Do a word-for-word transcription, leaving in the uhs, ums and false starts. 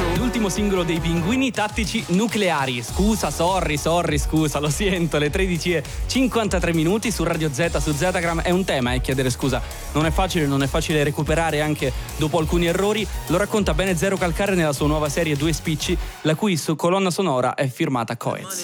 L'ultimo singolo dei Pinguini Tattici Nucleari. Scusa, sorry, sorry, scusa, lo sento. Le tredici e cinquantatré minuti su Radio Z, su Zetagram. È un tema, eh, chiedere scusa. Non è facile, non è facile recuperare anche dopo alcuni errori. Lo racconta bene Zero Calcare nella sua nuova serie Due Spicci, la cui colonna sonora è firmata Coez.